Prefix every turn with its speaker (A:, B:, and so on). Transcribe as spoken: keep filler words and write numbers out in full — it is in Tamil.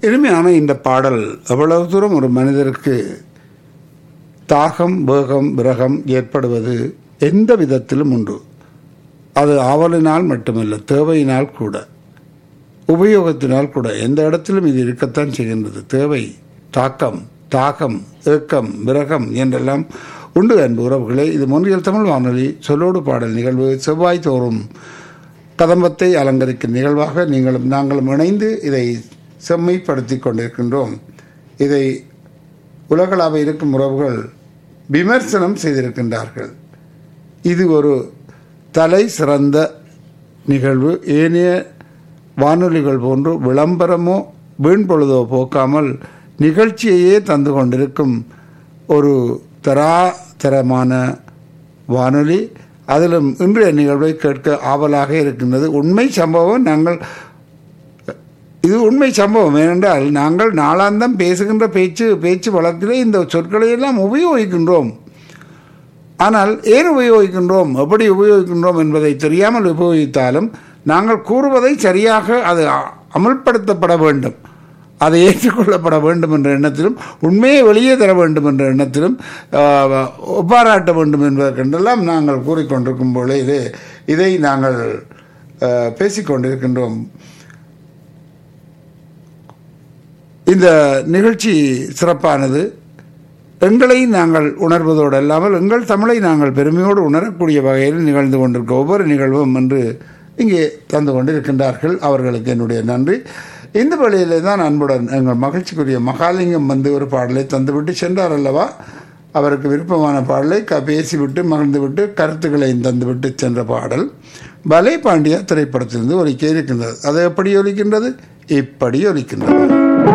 A: இனிமையான இந்த பாடல் எவ்வளவு தூரம் ஒரு மனிதருக்கு தாகம் வேகம் விரகம் ஏற்படுவது எந்த விதத்திலும் உண்டு. அது ஆவலினால் மட்டுமல்ல, தேவையினால் கூட, உபயோகத்தினால் கூட, எந்த இடத்திலும் இது இருக்கத்தான் செய்கின்றது. தேவை, தாக்கம், தாகம், ஏக்கம், விரகம் என்றெல்லாம் உண்டு. அன்பு உறவுகளே, இது மொன்றியல் தமிழ் வானொலி சொல்லோடு பாடல் நிகழ்வு. செவ்வாய் தோறும் கதம்பத்தை அலங்கரிக்கும் நிகழ்வாக நீங்களும் நாங்களும் இணைந்து இதை செம்மைப்படுத்தி கொண்டிருக்கின்றோம். இதை உலகளாக இருக்கும் உறவுகள் விமர்சனம் செய்திருக்கின்றார்கள். இது ஒரு தலை சிறந்த நிகழ்வு. ஏனைய வானொலிகள் போன்று விளம்பரமோ வீண்பொழுதோ போக்காமல் நிகழ்ச்சியையே தந்து கொண்டிருக்கும் ஒரு தராதரமான வானொலி. அதிலும் இன்றைய நிகழ்வை கேட்க ஆவலாக இருக்கின்றது. உண்மை சம்பவம். நாங்கள் இது உண்மை சம்பவம். ஏனென்றால் நாங்கள் நாளாந்தம் பேசுகின்ற பேச்சு பேச்சு வழக்கிலே இந்த சொற்களை எல்லாம் உபயோகிக்கின்றோம். ஆனால் ஏன் உபயோகிக்கின்றோம், எப்படி உபயோகிக்கின்றோம் என்பதை தெரியாமல் உபயோகித்தாலும் நாங்கள் கூறுவதை சரியாக அது அமல்படுத்தப்பட வேண்டும், அதை ஏற்றுக்கொள்ளப்பட வேண்டும் என்ற எண்ணத்திலும், உண்மையை வெளியே தர வேண்டும் என்ற எண்ணத்திலும், ஒப்பாராட்ட வேண்டும் என்பதற்கென்றெல்லாம் நாங்கள் கூறிக்கொண்டிருக்கும் பொழுது இதை நாங்கள் பேசிக்கொண்டிருக்கின்றோம். இந்த நிகழ்ச்சி சிறப்பானது. எங்களை நாங்கள் உணர்வதோடு அல்லாமல் எங்கள் தமிழை நாங்கள் பெருமையோடு உணரக்கூடிய வகையில் நிகழ்ந்து கொண்டிருக்க ஒவ்வொரு நிகழ்வும் என்று இங்கே தந்து கொண்டிருக்கின்றார்கள். அவர்களுக்கு என்னுடைய நன்றி. இந்த வழியிலே தான் அன்புடன் எங்கள் மகிழ்ச்சிக்குரிய மகாலிங்கம் வந்து ஒரு பாடலை தந்துவிட்டு சென்றார் அல்லவா. அவருக்கு விருப்பமான பாடலை க பேசிவிட்டு மகிழ்ந்துவிட்டு கருத்துக்களை தந்துவிட்டு சென்ற பாடல் பலே பாண்டியா திரைப்படத்திலிருந்து ஒலிக்க இருக்கின்றது. அது எப்படி ஒலிக்கின்றது? இப்படி ஒலிக்கின்றது.